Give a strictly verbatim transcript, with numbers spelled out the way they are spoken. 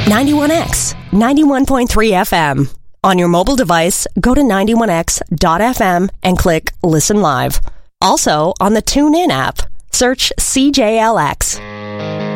ninety-one X, ninety-one point three F M. On your mobile device, go to ninety-one X dot F M and click Listen Live. Also, on the TuneIn app, search C J L X.